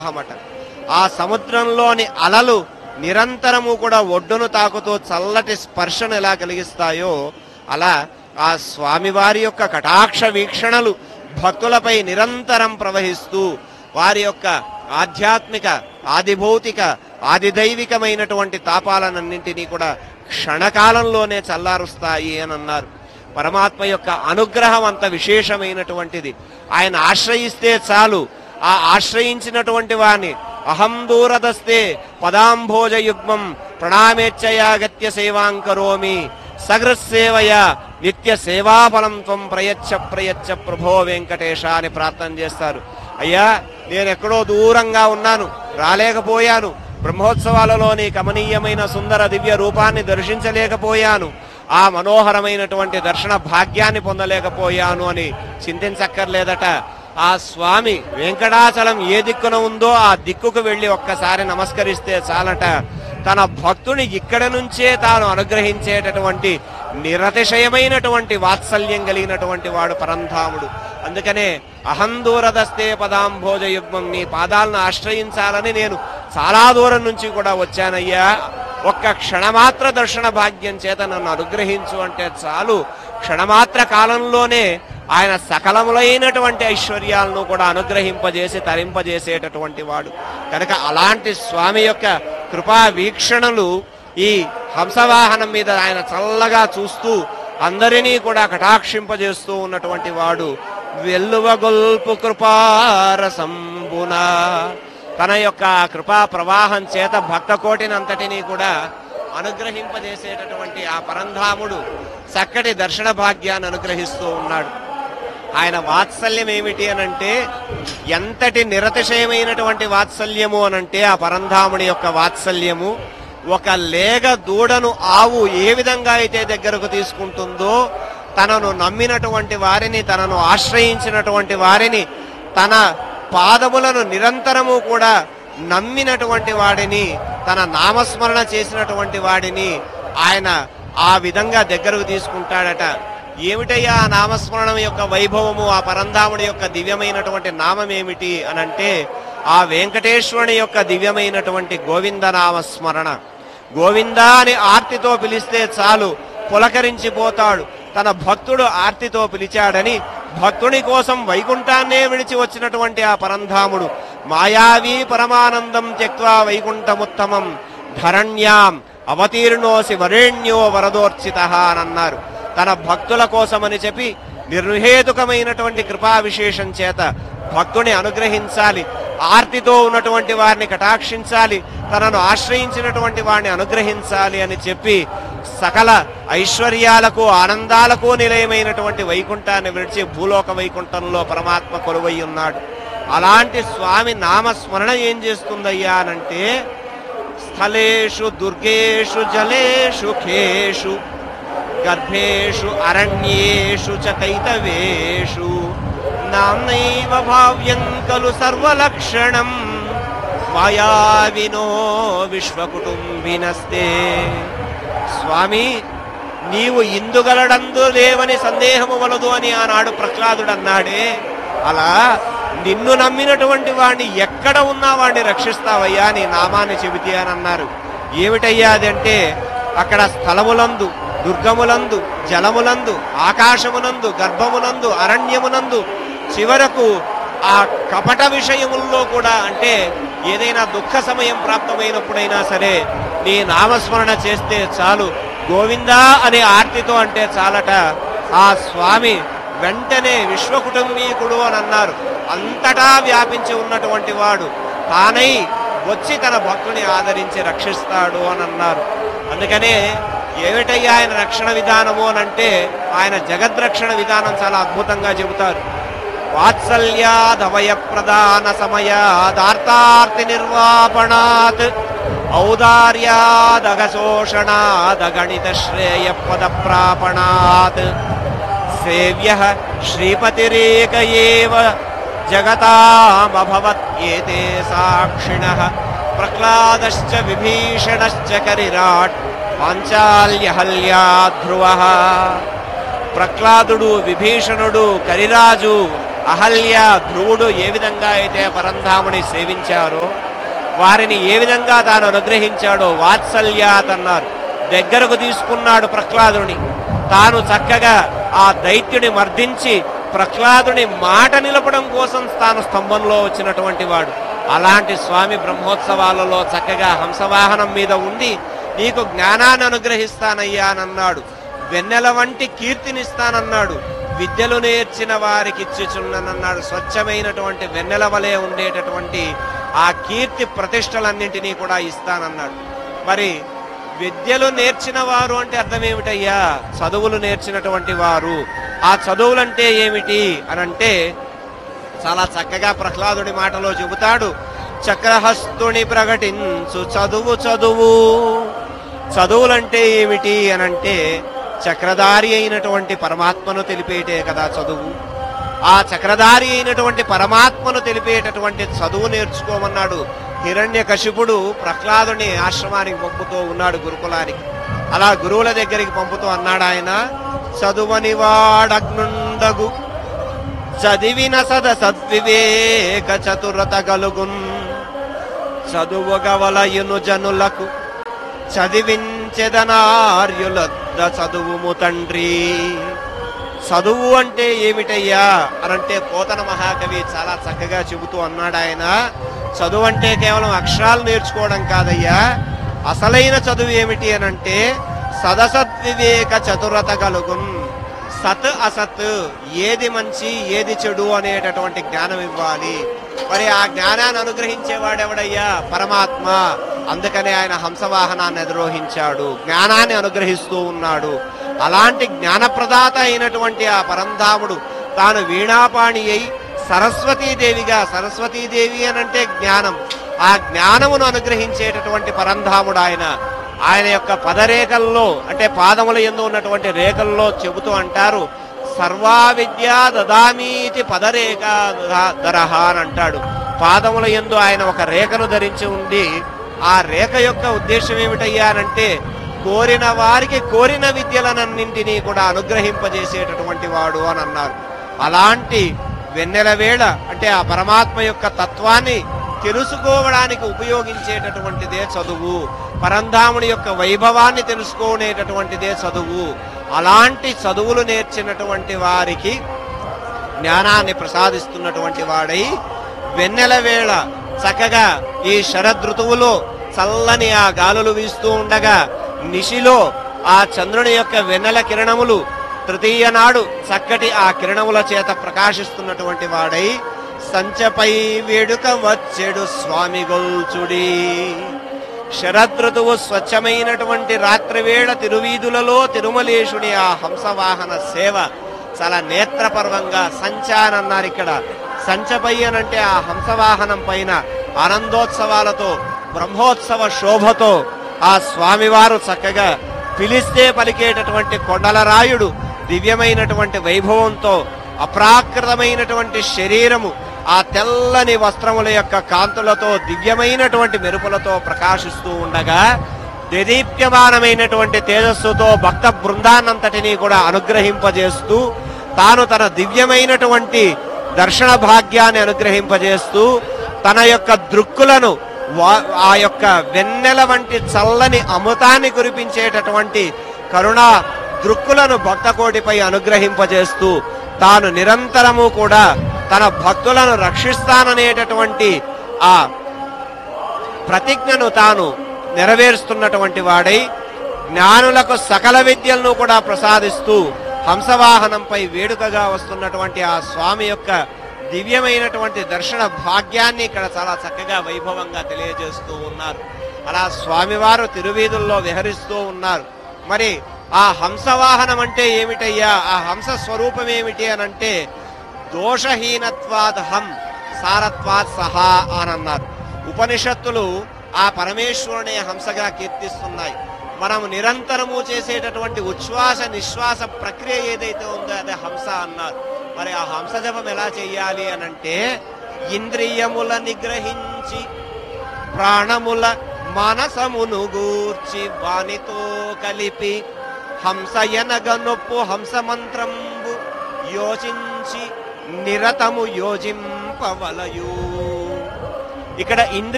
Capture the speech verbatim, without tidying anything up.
మట ఆ సముద్రంలోని అలలు నిరంతరము కూడా ఒడ్డును తాకుతూ చల్లటి స్పర్శను ఎలా కలిగిస్తాయో అలా ఆ స్వామివారి యొక్క కటాక్ష వీక్షణలు భక్తులపై నిరంతరం ప్రవహిస్తూ వారి యొక్క ఆధ్యాత్మిక ఆదిభౌతిక ఆదిదైవికమైనటువంటి తాపాలన్నింటినీ కూడా క్షణకాలంలోనే చల్లారుస్తాయి అని అన్నారు. పరమాత్మ యొక్క అనుగ్రహం అంత విశేషమైనటువంటిది. ఆయన ఆశ్రయిస్తే చాలు, ఆ ఆశ్రయించినటువంటి వాణ్ణి అహం దూరదస్తే పదాంభోజయుగ్మం ప్రణామేచ్చయాగత్య సేవాంకరోమి సగృత్సేవయ నిత్య సేవాఫలం త్వం ప్రయచ్చ ప్రయచ్చ ప్రభో వెంకటేశ అని ప్రార్థన చేస్తారు. అయ్యా, నేను ఎక్కడో దూరంగా ఉన్నాను, రాలేకపోయాను, బ్రహ్మోత్సవాలలోని కమనీయమైన సుందర దివ్య రూపాన్ని దర్శించలేకపోయాను, ఆ మనోహరమైనటువంటి దర్శన భాగ్యాన్ని పొందలేకపోయాను అని చింతించక్కర్లేదట. ఆ స్వామి వెంకటాచలం ఏ దిక్కున ఉందో ఆ దిక్కుకు వెళ్ళి ఒక్కసారి నమస్కరిస్తే చాలట. తన భక్తుని ఇక్కడ నుంచే తాను అనుగ్రహించేటటువంటి నిరతిశయమైనటువంటి వాత్సల్యం కలిగినటువంటి వాడు పరంధాముడు. అందుకనే అహం దూరదస్తే పదాంభోజయుగ్మం, నీ పాదాలను ఆశ్రయించాలని నేను చాలా దూరం నుంచి కూడా వచ్చానయ్యా, ఒక్క క్షణమాత్ర దర్శన భాగ్యం చేత నన్ను అనుగ్రహించు అంటే చాలు. క్షణమాత్ర కాలంలోనే ఆయన సకలములైనటువంటి ఐశ్వర్యాలను కూడా అనుగ్రహింపజేసి తరింపజేసేటటువంటి వాడు కనుక అలాంటి స్వామి యొక్క కృపా వీక్షణలు ఈ హంసవాహనం మీద ఆయన చల్లగా చూస్తూ అందరినీ కూడా కటాక్షింపజేస్తూ ఉన్నటువంటి వాడు. వెల్లువగొల్పు కృపారసంబున, తన యొక్క కృపా ప్రవాహం చేత భక్త కోటినంతటినీ కూడా అనుగ్రహింపజేసేటటువంటి ఆ పరంధాముడు చక్కటి దర్శన భాగ్యాన్ని అనుగ్రహిస్తూ ఉన్నాడు. ఆయన వాత్సల్యం ఏమిటి అనంటే, ఎంతటి నిరతిశయమైనటువంటి వాత్సల్యము అనంటే ఆ పరంధాముడి యొక్క వాత్సల్యము ఒక లేగ దూడను ఆవు ఏ విధంగా అయితే దగ్గరకు తీసుకుంటుందో, తనను నమ్మినటువంటి వారిని, తనను ఆశ్రయించినటువంటి వారిని, తన పాదములను నిరంతరము కూడా నమ్మినటువంటి వాడిని, తన నామస్మరణ చేసినటువంటి వాడిని ఆయన ఆ విధంగా దగ్గరకు తీసుకుంటాడట. ఏమిటయ్యా ఆ నామస్మరణం యొక్క వైభవము, ఆ పరంధాముడి యొక్క దివ్యమైనటువంటి నామం ఏమిటి అనంటే, ఆ వెంకటేశ్వరుని యొక్క దివ్యమైనటువంటి గోవింద నామస్మరణ. గోవిందా అని ఆర్తితో పిలిస్తే చాలు, పులకరించిపోతాడు. తన భక్తుడు ఆర్తితో పిలిచాడని భక్తుని కోసం వైకుంఠాన్నే విడిచి వచ్చినటువంటి ఆ పరంధాముడు మాయావీ పరమానందం త్యక్త్వా వైకుంఠముత్తమం ధరణ్యాం అవతీర్ణోసి వరేణ్యో వరదోర్చిత అని అన్నారు. తన భక్తుల కోసమని చెప్పి నిర్హేతుకమైనటువంటి కృపా విశేషం చేత భక్తుని అనుగ్రహించాలి, ఆర్తితో ఉన్నటువంటి వారిని కటాక్షించాలి, తనను ఆశ్రయించినటువంటి వారిని అనుగ్రహించాలి అని చెప్పి సకల ఐశ్వర్యాలకు ఆనందాలకు నిలయమైనటువంటి వైకుంఠాన్ని విడిచి భూలోక వైకుంఠంలో పరమాత్మ కొలువై ఉన్నాడు. అలాంటి స్వామి నామస్మరణ ఏం చేస్తుందయ్యా అనంటే, స్థలేషు దుర్గేషు జలేషు ఖేషు గర్భేషు అరణ్యేషు చ కైతవేషు నామ్నైవ భావ్యం ఖలు సర్వలక్షణం మాయావినో విశ్వకుటుంబినస్తే. స్వామి, నీవు ఇందుగలడందు లేవని సందేహము వలదు అని ఆనాడు ప్రహ్లాదుడు అన్నాడే, అలా నిన్ను నమ్మినటువంటి వాడిని ఎక్కడ ఉన్నా వాడిని రక్షిస్తావయ్యా నీ నామాన్ని చెబితే అని అన్నారు. ఏమిటయ్యా అదంటే, అక్కడ స్థలములందు, దుర్గములందు, జలములందు, ఆకాశమునందు, గర్భమునందు, అరణ్యమునందు, చివరకు ఆ కపట విషయముల్లో కూడా, అంటే ఏదైనా దుఃఖ సమయం ప్రాప్తమైనప్పుడైనా సరే నీ నామస్మరణ చేస్తే చాలు, గోవిందా అనే ఆర్తితో అంటే చాలట, ఆ స్వామి వెంటనే విశ్వకుటుంబీకుడు అని అన్నారు. అంతటా వ్యాపించి ఉన్నటువంటి వాడు తానై వచ్చి తన భక్తుని ఆదరించి రక్షిస్తాడు అని అన్నారు. అందుకనే ఏమిటయ్యా ఆయన రక్షణ విధానము అనంటే, ఆయన జగద్రక్షణ విధానం చాలా అద్భుతంగా చెబుతారు. వాత్సల్యాదవయ ప్రదాన సమయాదార్తార్తి నిర్వాపణాత్ ఔదార్యాదగశోషణాదగణిత శ్రేయ పద ప్రాపణాత్ సేవ్యః శ్రీపతిరేక ఏవ జగతామభవత్ ఏతే సాక్షిణః ప్రహ్లాదశ్చ విభీషణశ్చ కరిరాట్ పాంచాల్యహల్యా ధ్రువః. ప్రహ్లాదుడు, విభీషణుడు, కరిరాజు అహల్య ధ్రువుడు ఏ విధంగా అయితే పరంధాముని సేవించారో, వారిని ఏ విధంగా తాను అనుగ్రహించాడో వాత్సల్యాత్ అన్నారు. దగ్గరకు తీసుకున్నాడు ప్రహ్లాదుని. తాను చక్కగా ఆ దైత్యుని మర్దించి ప్రహ్లాదుని మాట నిలపడం కోసం తాను స్తంభంలో వచ్చినటువంటి వాడు. అలాంటి స్వామి బ్రహ్మోత్సవాలలో చక్కగా హంసవాహనం మీద ఉండి నీకు జ్ఞానాన్ని అనుగ్రహిస్తానయ్యా అన్నాడు. వెన్నెల వంటి కీర్తినిస్తానన్నాడు. విద్యలు నేర్చిన వారికి ఇచ్చుచున్నానన్నాడు. స్వచ్ఛమైనటువంటి వెన్నెల వలె ఉండేటటువంటి ఆ కీర్తి ప్రతిష్టలన్నింటినీ కూడా ఇస్తానన్నాడు. మరి విద్యలు నేర్చిన వారు అంటే అర్థం ఏమిటయ్యా? చదువులు నేర్చినటువంటి వారు. ఆ చదువులంటే ఏమిటి అనంటే చాలా చక్కగా ప్రహ్లాదుడి మాటలో చెబుతాడు. చక్రహస్తుని ప్రకటించు చదువు చదువు. చదువులంటే ఏమిటి అనంటే చక్రధారి అయినటువంటి పరమాత్మను తెలిపేటే కదా చదువు. ఆ చక్రధారి అయినటువంటి పరమాత్మను తెలిపేటటువంటి చదువు నేర్చుకోమన్నాడు. హిరణ్యకశిపుడు ప్రహ్లాదుని ఆశ్రమానికి పంపుతూ ఉన్నాడు, గురుకులానికి. అలా గురువుల దగ్గరికి పంపుతూ అన్నాడు ఆయన, చదువని వాడగ్నుండగు చదివిన సద సద్వివేక చతురత గలుగున్ చదువుగవలయును జనులకు చదివించెదనార్యులద్ద చదువుము తండ్రి. చదువు అంటే ఏమిటయ్యా అనంటే పోతన మహాకవి చాలా చక్కగా చెబుతూ అన్నాడు ఆయన, చదువు అంటే కేవలం అక్షరాలు నేర్చుకోవడం కాదయ్యా, అసలైన చదువు ఏమిటి అనంటే సదసద్వివేక చతురత కలుగున్. సత్ అసత్, ఏది మంచి ఏది చెడు అనేటటువంటి జ్ఞానం ఇవ్వాలి. మరి ఆ జ్ఞానాన్ని అనుగ్రహించేవాడెవడయ్యా? పరమాత్మ. అందుకనే ఆయన హంసవాహనాన్ని అధిరోహించాడు, జ్ఞానాన్ని అనుగ్రహిస్తూ ఉన్నాడు. అలాంటి జ్ఞానప్రదాత అయినటువంటి ఆ పరంధాముడు తాను వీణాపాణి అయి సరస్వతీదేవిగా, సరస్వతీదేవి అనంటే జ్ఞానం, ఆ జ్ఞానమును అనుగ్రహించేటటువంటి పరంధాముడు ఆయన. ఆయన యొక్క పదరేఖల్లో అంటే పాదముల యందు ఉన్నటువంటి రేఖల్లో చెబుతూ అంటారు, సర్వా విద్యా దదామీతి పదరేఖ ధరహ అని అంటాడు. పాదముల యందు ఆయన ఒక రేఖను ధరించి ఉండి, ఆ రేఖ యొక్క ఉద్దేశం ఏమిటయ్యా అనంటే కోరిన వారికి కోరిన విద్యలనన్నింటినీ కూడా అనుగ్రహింపజేసేటటువంటి వాడు అని అన్నారు. అలాంటి వెన్నెల వేళ అంటే ఆ పరమాత్మ యొక్క తత్వాన్ని తెలుసుకోవడానికి ఉపయోగించేటటువంటిదే చదువు. పరంధాముని యొక్క వైభవాన్ని తెలుసుకునేటటువంటిదే చదువు. అలాంటి చదువులు నేర్చినటువంటి వారికి జ్ఞానాన్ని ప్రసాదిస్తున్నటువంటి వాడై వెన్నెల వేళ చక్కగా ఈ శరదృతువులో చల్లని ఆ గాలులు వీస్తూ ఉండగా నిశిలో ఆ చంద్రుని యొక్క వెన్నెల కిరణములు తృతీయ నాడు చక్కటి ఆ కిరణముల చేత ప్రకాశిస్తున్నటువంటి వాడై సంచపై వేడుక వచ్చెడు స్వామి గొల్చుడి. శరదృతువు స్వచ్ఛమైనటువంటి రాత్రివేళ తిరువీధులలో తిరుమలేశుని ఆ హంసవాహన సేవ చాలా నేత్రపర్వంగా సంచానన్నారు. ఇక్కడ సంచపై అనంటే ఆ హంసవాహనం పైన ఆనందోత్సవాలతో బ్రహ్మోత్సవ శోభతో ఆ స్వామివారు చక్కగా పిలిస్తే పలికేటటువంటి కొండలరాయుడు దివ్యమైనటువంటి వైభవంతో అప్రాకృతమైనటువంటి శరీరము ఆ తెల్లని వస్త్రముల యొక్క కాంతులతో దివ్యమైనటువంటి మెరుపులతో ప్రకాశిస్తూ ఉండగా దేదీప్యమానమైనటువంటి తేజస్సుతో భక్త బృందాన్నంతటినీ కూడా అనుగ్రహింపజేస్తూ తాను తన దివ్యమైనటువంటి దర్శన భాగ్యాన్ని అనుగ్రహింపజేస్తూ తన యొక్క దృక్కులను ఆ యొక్క వెన్నెల వంటి చల్లని అమృతాన్ని కురిపించేటటువంటి కరుణా దృక్కులను భక్తకోటిపై అనుగ్రహింపజేస్తూ తాను నిరంతరము కూడా తన భక్తులను రక్షిస్తాననేటటువంటి ఆ ప్రతిజ్ఞను తాను నెరవేరుస్తున్నటువంటి వాడై జ్ఞానులకు సకల విద్యలను కూడా ప్రసాదిస్తూ హంసవాహనంపై వేడుకగా వస్తున్నటువంటి ఆ స్వామి యొక్క దివ్యమైనటువంటి దర్శన భాగ్యాన్ని ఇక్కడ చాలా చక్కగా వైభవంగా తెలియజేస్తూ ఉన్నారు. అలా స్వామివారు తిరువీధుల్లో విహరిస్తూ ఉన్నారు. మరి ఆ హంసవాహనం అంటే ఏమిటయ్యా? ఆ హంస స్వరూపం ఏమిటి అనంటే దోషహీనత్వాద్ హం సారత్వాత్ సహా అని అన్నారు. ఉపనిషత్తులు ఆ పరమేశ్వరునే హంసగా కీర్తిస్తున్నాయి. మనం నిరంతరము చేసేటటువంటి ఉచ్ఛ్వాస నిశ్వాస ప్రక్రియ ఏదైతే ఉందో అదే హంస అన్నారు. మరి ఆ హంస జపం ఎలా చెయ్యాలి అనంటే ఇంద్రియముల నిగ్రహించి ప్రాణముల మనసమును గూర్చి వానితో కలిపి హంసయనగ నొప్పు హంస మంత్రంబు యోచించి నిరతము యోజింపవలయు. ఇక్కడ ఇంద్రియ